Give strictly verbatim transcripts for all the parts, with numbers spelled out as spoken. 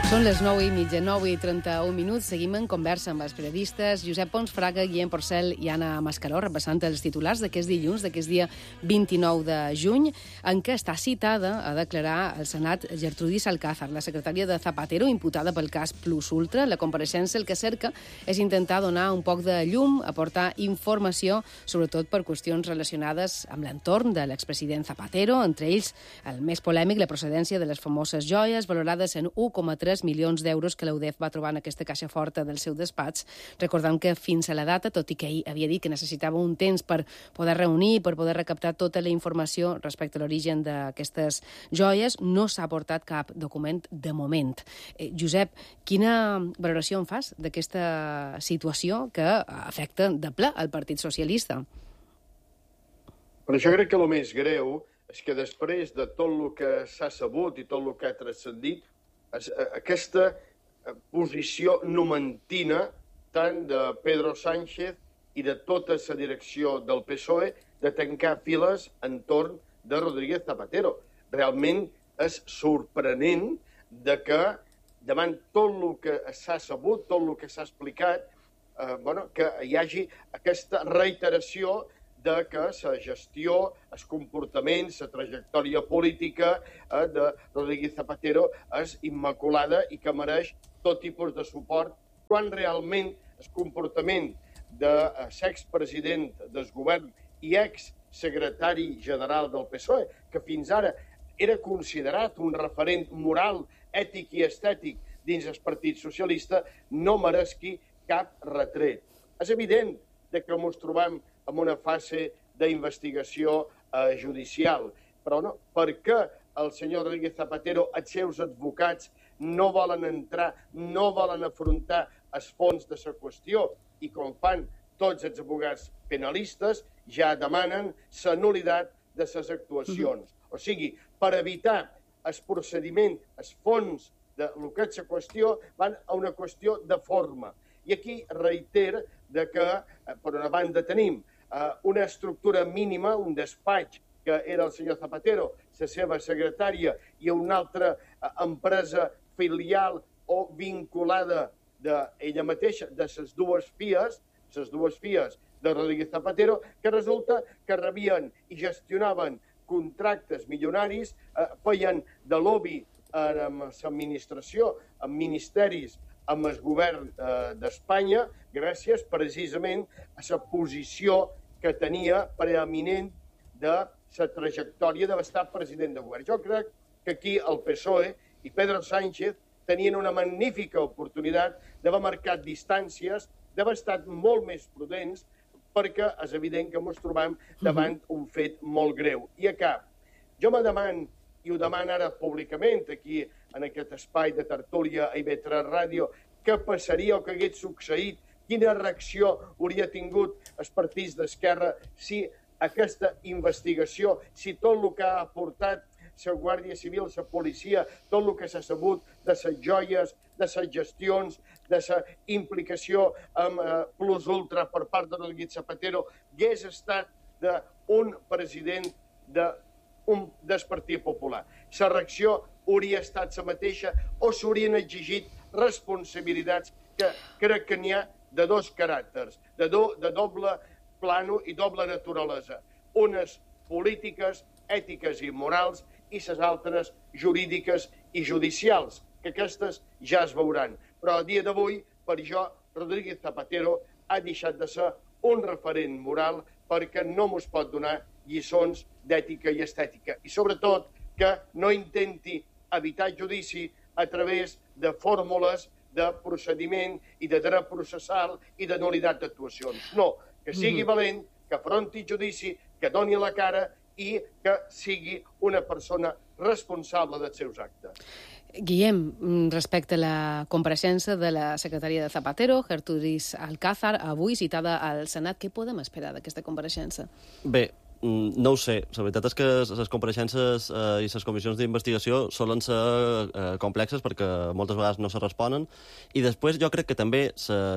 Són les nou i mitja, nou i trenta-un minuts. Seguim en conversa amb els periodistes Josep Pons Fraga, Guillem Porcel i Anna Mascaró, repassant els titulars d'aquest dilluns, d'aquest dia vint-i-nou de juny, en què està citada a declarar al Senat Gertrudis Alcázar, la secretària de Zapatero, imputada pel cas Plus Ultra. La compareixença el que cerca és intentar donar un poc de llum, aportar informació, sobretot per qüestions relacionades amb l'entorn de l'expresident Zapatero, entre ells el més polèmic, la procedència de les famoses joies, valorades en un coma tres milions d'euros que l'U D E F va trobar en aquesta caixa forta del seu despatx, recordant que fins a la data, tot i que ell havia dit que necessitava un temps per poder reunir, per poder recaptar tota la informació respecte a l'origen d'aquestes joies, no s'ha aportat cap document de moment. Eh, Josep, quina valoració en fas d'aquesta situació que afecta de ple al Partit Socialista? Però jo crec que el més greu és que després de tot el que s'ha sabut i tot el que ha transcendit, aquesta posició numentina tant de Pedro Sánchez i de tota la direcció del P S O E de tancar files entorn de Rodríguez Zapatero. Realment és sorprenent de que davant tot el que s'ha sabut, tot el que s'ha explicat, eh, bueno, que hi hagi aquesta reiteració de que la gestió, els comportaments, la trajectòria política eh, de Rodríguez Zapatero és immaculada i que mereix tot tipus de suport, quan realment el comportament de l'expresident del govern i exsecretari general del P S O E, que fins ara era considerat un referent moral, ètic i estètic dins el Partit Socialista, no mereixi cap retret. És evident que ens trobem en una fase d'investigació eh, judicial. Però no, per què el senyor Rodríguez Zapatero, els seus advocats, no volen entrar, no volen afrontar els fons de la qüestió i com fan tots els advocats penalistes, ja demanen la nulitat de les actuacions. O sigui, per evitar el procediment, els fons de lo que és la qüestió, van a una qüestió de forma. I aquí reiter de que, per una banda, tenim Uh, una estructura mínima, un despatx que era el senyor Zapatero, la seva secretària i una altra uh, empresa filial o vinculada d'ella mateixa, de les dues fies, les dues fies de Rodríguez Zapatero, que resulta que rebien i gestionaven contractes milionaris, uh, feien de lobby uh, amb l'administració, amb ministeris, amb el govern eh, d'Espanya, gràcies precisament a la posició que tenia preeminent de la trajectòria d'haver estat president de govern. Jo crec que aquí el P S O E i Pedro Sánchez tenien una magnífica oportunitat d'haver marcat distàncies, d'haver estat molt més prudents, perquè és evident que ens trobem davant un fet molt greu. I a cap, jo me demano, i ho demano ara públicament, aquí en aquest espai de tertúlia a I V tres Ràdio, què passaria o què hagués succeït, quina reacció hauria tingut els partits d'esquerra si aquesta investigació, si tot el que ha aportat la Guàrdia Civil, la policia, tot el que s'ha sabut de les joies, de les gestions, de la implicació amb eh, Plus Ultra per part de Rodríguez Zapatero, hagués estat d'un president de un, del Partit Popular. La reacció hauria estat la mateixa o s'haurien exigit responsabilitats que crec que n'hi ha de dos caràcters, de, do, de doble plano i doble naturalesa. Unes polítiques, ètiques i morals i les altres jurídiques i judicials, que aquestes ja es veuran. Però a dia d'avui, per jo, Rodríguez Zapatero ha deixat de ser un referent moral perquè no mos pot donar lliçons d'ètica i estètica. I sobretot que no intenti evitar judici a través de fórmules de procediment i de dret processal i de nulitat d'actuacions. No, que sigui valent, que afronti judici, que doni la cara i que sigui una persona responsable dels seus actes. Guillem, respecte a la compareixença de la secretària de Zapatero, Gertrudis Alcázar, avui citada al Senat, què podem esperar d'aquesta compareixença? Bé, no ho sé. La veritat és que les compareixences eh, i les comissions d'investigació solen ser eh, complexes perquè moltes vegades no se responen i després jo crec que també ses,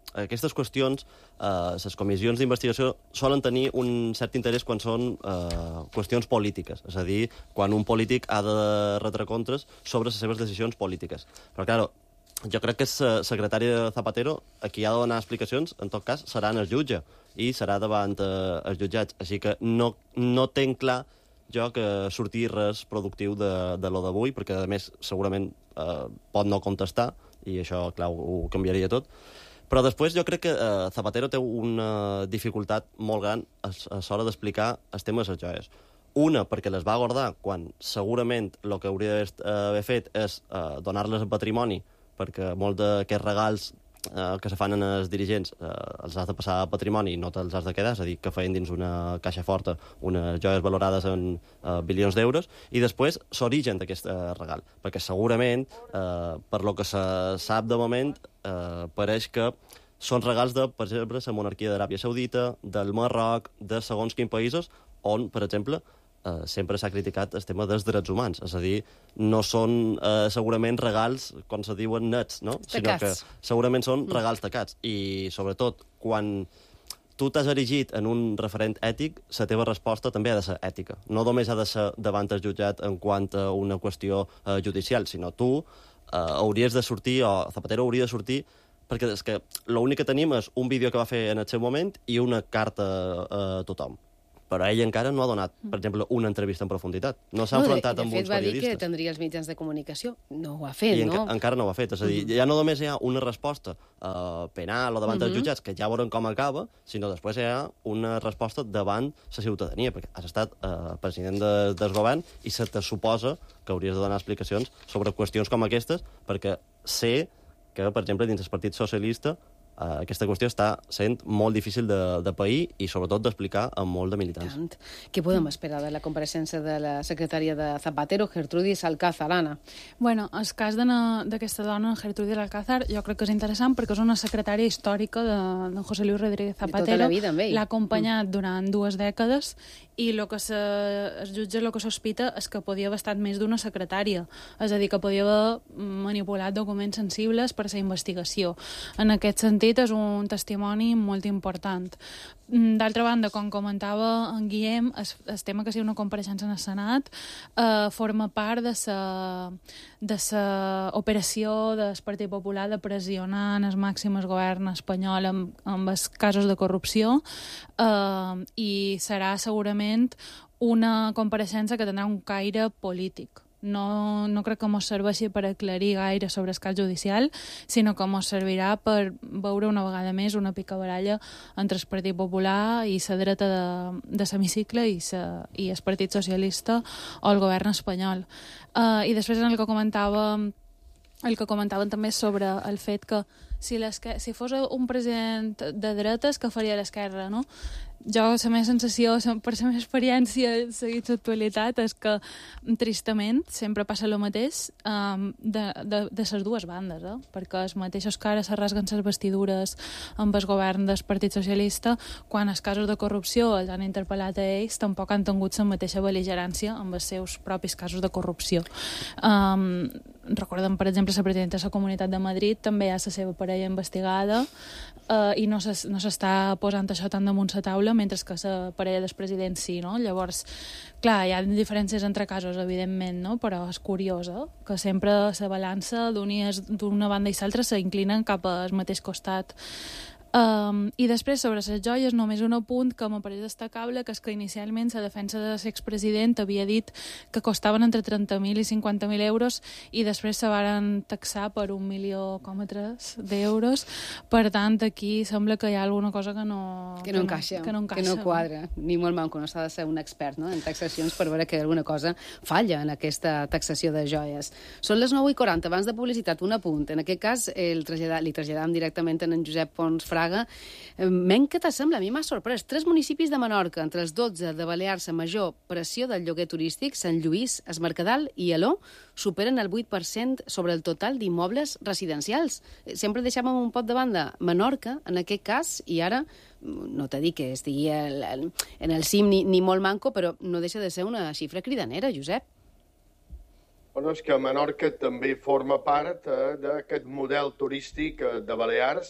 aquestes qüestions, eh, les comissions d'investigació solen tenir un cert interès quan són eh, qüestions polítiques, és a dir, quan un polític ha de retre comptes sobre les seves decisions polítiques. Però, clar, jo crec que el secretari de Zapatero, a qui ha de donar explicacions, en tot cas, serà en el jutge i serà davant eh, els jutjats. Així que no, no tenc clar jo que sortir res productiu de, de lo d'avui, perquè, a més, segurament eh, pot no contestar, i això, clar, ho, ho canviaria tot. Però després jo crec que eh, Zapatero té una dificultat molt gran a, a l'hora d'explicar els temes de les joies. Una, perquè les va guardar quan segurament el que hauria d'haver fet és eh, donar-les a patrimoni, perquè molts d'aquests regals eh, que se fan en els dirigents eh, els has de passar a patrimoni i no te'ls has de quedar, és a dir, que feien dins una caixa forta unes joies valorades en eh, bilions d'euros, i després l'origen d'aquest eh, regal, perquè segurament, eh, per lo que se sap de moment, eh, pareix que són regals de, per exemple, la monarquia d'Aràbia Saudita, del Marroc, de segons quins països, on, per exemple, Uh, sempre s'ha criticat el tema dels drets humans. És a dir, no són uh, segurament regals, com se diuen, nets, no? Sinó que segurament són regals tacats. I, sobretot, quan tu t'has erigit en un referent ètic, la teva resposta també ha de ser ètica. No només ha de ser davant el jutjat en quant a una qüestió uh, judicial, sinó tu uh, hauries de sortir, o Zapatero hauria de sortir, perquè és que l'únic que tenim és un vídeo que va fer en el seu moment i una carta a tothom. Però ell encara no ha donat, per exemple, una entrevista en profunditat. No s'ha no, enfrontat de, de amb fet, uns va periodistes. dir que tindria els mitjans de comunicació. No ho ha fet, I no? enca encara no ho ha fet. És a dir, uh -huh. ja no només hi ha una resposta uh, penal o davant uh -huh. dels jutjats, que ja veurem com acaba, sinó després hi ha una resposta davant la ciutadania, perquè has estat uh, president de, del govern i se te suposa que hauries de donar explicacions sobre qüestions com aquestes, perquè sé que, per exemple, dins del Partit Socialista Uh, aquesta qüestió està sent molt difícil de, de pair i, sobretot, d'explicar a molt de militants. Tant. Què podem esperar de la compareixença de la secretària de Zapatero, Gertrudis Alcázar, Anna? Bueno, el cas d'aquesta dona, Gertrudis Alcázar, jo crec que és interessant perquè és una secretària històrica de, de José Luis Rodríguez Zapatero. De tota la vida, amb ell. L'ha acompanyat mm. durant dues dècades i lo que se, els jutges el que sospita és que podia haver estat més d'una secretària, és a dir, que podia haver manipulat documents sensibles per a la investigació. En aquest sentit, és un testimoni molt important. D'altra banda, com comentava en Guillem, el, el tema que sigui una compareixença en el Senat eh, forma part de la de la operació del Partit Popular de pressionar en el màxim el govern espanyol amb, amb els casos de corrupció eh, i serà segurament una compareixença que tindrà un caire polític. No, no crec que ens serveixi per aclarir gaire sobre el cas judicial, sinó que ens servirà per veure una vegada més una picabaralla entre el Partit Popular i la dreta de, de l'hemicicle i, sa, i el Partit Socialista o el govern espanyol. Uh, I després en el que comentava el que comentaven també sobre el fet que si, si fos un president de dretes, que faria l'esquerra, no? Jo, la meva sensació, per la meva experiència seguint l'actualitat, és que, tristament, sempre passa el mateix um, de, de, de les dues bandes, eh? Perquè els mateixos que ara se rasguen les vestidures amb el govern del Partit Socialista, quan els casos de corrupció els han interpel·lat a ells, tampoc han tingut la mateixa bel·ligerància amb els seus propis casos de corrupció. Um, recordem, per exemple, la presidenta de la Comunitat de Madrid també hi ha la seva parella investigada uh, i no s'està posant això tan damunt la taula, mentre que la parella del president sí, no? Llavors, clar, hi ha diferències entre casos, evidentment, no? Però és curiós, eh? Que sempre la balança d'una banda i l'altra s'inclinen cap al mateix costat. Um, I després, sobre les joies, només un apunt que m'apareix destacable, que és que inicialment la defensa de l'expresident havia dit que costaven entre trenta mil i cinquanta mil euros i després se varen taxar per un milió coma tres d'euros. Per tant, aquí sembla que hi ha alguna cosa que no... Que no encaixa, que no, encaixa, que no quadra. Ni molt manco, no s'ha de ser un expert, no?, en taxacions per veure que alguna cosa falla en aquesta taxació de joies. Són les nou i quaranta. Abans de publicitat, un apunt. En aquest cas, el traslladà, li traslladam directament a en Josep Pons Fraga. Men, què t'assembla? A mi m'ha sorprès. Tres municipis de Menorca, entre els dotze de Balears, a major pressió del lloguer turístic, Sant Lluís, Es Mercadal i Aló, superen el vuit per cent sobre el total d'immobles residencials. Sempre deixàvem un pot de banda Menorca, en aquest cas, i ara, no t'he dit que estigui en el cim ni, ni molt manco, però no deixa de ser una xifra cridanera, Josep. Bueno, és que Menorca també forma part eh, d'aquest model turístic eh, de Balears,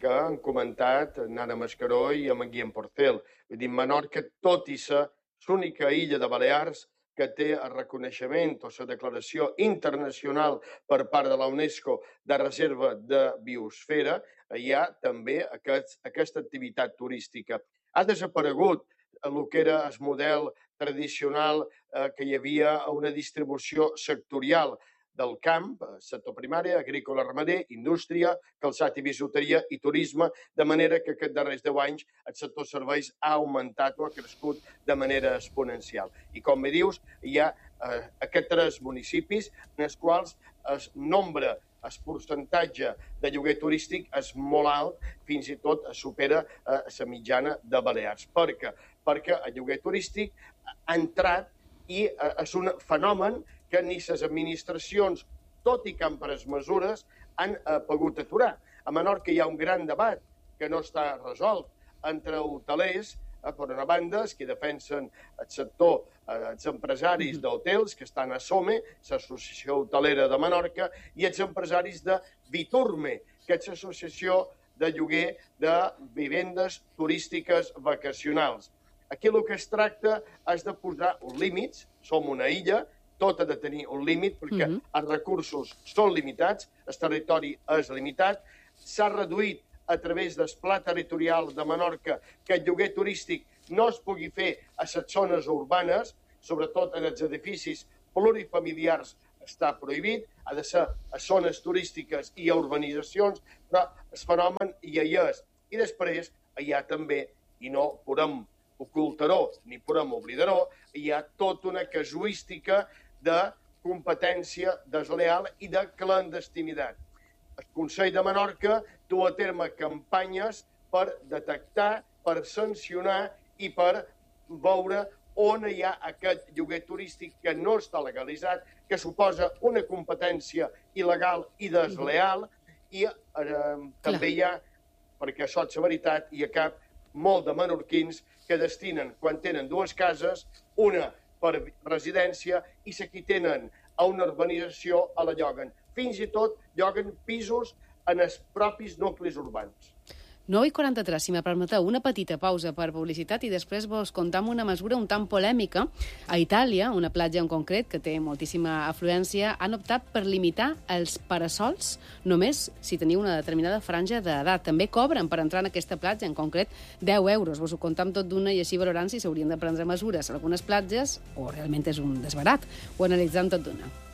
que han comentat Nana Mascaró i amb en Guillem Porcel. Vull dir, Menorca, tot i ser l'única illa de Balears que té el reconeixement o la declaració internacional per part de la UNESCO de reserva de biosfera, hi ha també aquest, aquesta activitat turística. Ha desaparegut el que era el model tradicional eh, que hi havia una distribució sectorial del camp, sector primari, agrícola, ramader, indústria, calçat i bisuteria i turisme, de manera que aquests darrers deu anys el sector serveis ha augmentat o ha crescut de manera exponencial. I com bé dius, hi ha eh, aquests tres municipis en els quals el nombre, el percentatge de lloguer turístic és molt alt, fins i tot supera eh, la mitjana de Balears. Per què? Perquè el lloguer turístic ha entrat i eh, és un fenomen que ni les administracions, tot i que han pres mesures, han eh, pogut aturar. A Menorca hi ha un gran debat que no està resolt entre hotelers, eh, per una banda, els que defensen el sector, eh, els empresaris d'hotels, que estan a SOME, l'Associació Hotelera de Menorca, i els empresaris de Viturme, que és l'associació de lloguer de vivendes turístiques vacacionals. Aquí el que es tracta és de posar uns límits, som una illa, tot ha de tenir un límit, perquè uh -huh. els recursos són limitats, el territori és limitat, s'ha reduït a través del pla territorial de Menorca que el lloguer turístic no es pugui fer a les zones urbanes, sobretot en els edificis plurifamiliars està prohibit, ha de ser a zones turístiques i a urbanitzacions, però el fenomen ja hi és. I després hi ha també, i no podem ocultar-ho ni podem oblidar-ho, hi ha tota una casuística de competència desleal i de clandestinitat. El Consell de Menorca du a terme campanyes per detectar, per sancionar i per veure on hi ha aquest lloguer turístic que no està legalitzat, que suposa una competència il·legal i desleal, i eh, també hi ha, perquè això és la veritat, hi ha cap molt de menorquins que destinen, quan tenen dues cases, una per residència i si qui tenen a una urbanització a la lloguen. Fins i tot lloguen pisos en els propis nuclis urbans. nou i quaranta-tres, si me permeteu, una petita pausa per publicitat i després vos contam una mesura un tant polèmica. A Itàlia, una platja en concret que té moltíssima afluència, han optat per limitar els parasols només si teniu una determinada franja d'edat. També cobren per entrar en aquesta platja, en concret deu euros. Vos ho contam tot d'una i així valorant si s'haurien de prendre mesures a algunes platges o realment és un desbarat. Ho analitzam tot d'una.